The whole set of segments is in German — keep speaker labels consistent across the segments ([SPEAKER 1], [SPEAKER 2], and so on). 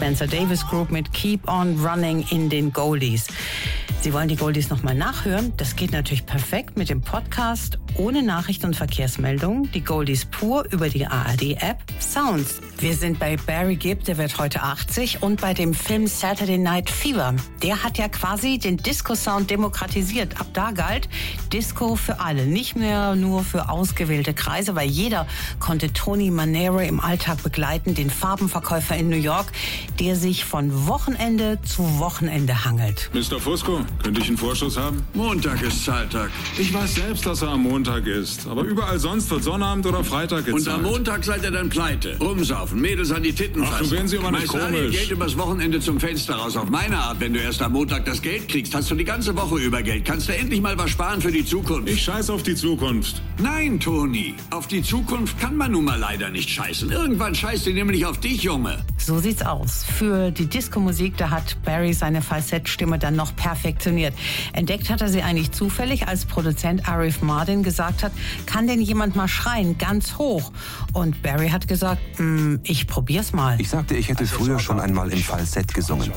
[SPEAKER 1] Spencer Davis Group mit Keep on Running in den Goldies. Sie wollen die Goldies nochmal nachhören? Das geht natürlich perfekt mit dem Podcast ohne Nachricht und Verkehrsmeldungen. Die Goldies pur über die ARD-App Sounds. Wir sind bei Barry Gibb, der wird heute 80, und bei dem Film Saturday Night Fever. Der hat ja quasi den Disco-Sound demokratisiert. Ab da galt Disco für alle, nicht mehr nur für ausgewählte Kreise, weil jeder konnte Tony Manero im Alltag begleiten, den Farbenverkäufer in New York, der sich von Wochenende zu Wochenende hangelt.
[SPEAKER 2] Mr. Fusco, könnte ich einen Vorschuss haben?
[SPEAKER 3] Montag ist Zahltag.
[SPEAKER 2] Ich weiß selbst, dass er am Montag ist. Aber überall sonst wird Sonnabend oder Freitag gezahlt.
[SPEAKER 3] Und am Montag seid ihr dann pleite. Rumsaufen, Mädels an die Titten fassen.
[SPEAKER 2] Ach, du werden sie aber nicht komisch.
[SPEAKER 3] Geld übers Wochenende zum Fenster raus. Auf meine Art, wenn du erst am Montag das Geld kriegst, hast du die ganze Woche über Geld. Kannst du endlich mal was sparen für die Zukunft.
[SPEAKER 2] Ich scheiß auf die Zukunft.
[SPEAKER 3] Nein, Toni. Auf die Zukunft kann man nun mal leider nicht scheißen. Irgendwann scheißt sie nämlich auf dich, Junge.
[SPEAKER 1] So sieht's aus. Für die Disco-Musik, da hat Barry seine Falsettstimme dann noch perfektioniert. Entdeckt hat er sie eigentlich zufällig, als Produzent Arif Mardin gesagt hat, kann denn jemand mal schreien, ganz hoch? Und Barry hat gesagt, ich probier's mal.
[SPEAKER 4] Ich sagte, ich hätte früher schon einmal im Falsett gesungen.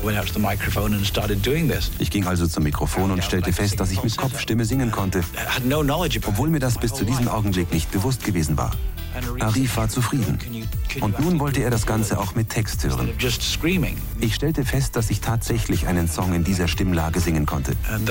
[SPEAKER 4] Ich ging also zum Mikrofon und stellte fest, dass ich mit Kopfstimme singen konnte, obwohl mir das bis zu diesem Augenblick nicht bewusst gewesen war. Arif war zufrieden. Und nun wollte er das Ganze auch mit Text hören. Ich stellte fest, dass ich tatsächlich einen Song in dieser Stimmlage singen konnte.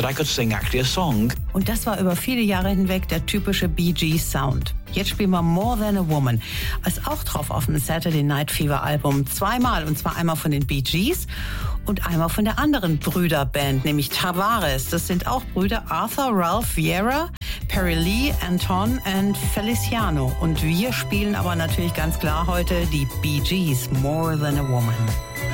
[SPEAKER 1] Und das war über viele Jahre hinweg der typische Bee Gees Sound. Jetzt spielen wir More Than a Woman. Ist auch drauf auf dem Saturday Night Fever Album. Zweimal, und zwar einmal von den Bee Gees und einmal von der anderen Brüderband, nämlich Tavares. Das sind auch Brüder Arthur, Ralph, Vieira, Perry Lee, Anton und Feliciano. Und wir spielen aber natürlich ganz klar heute die Bee Gees, More Than a Woman.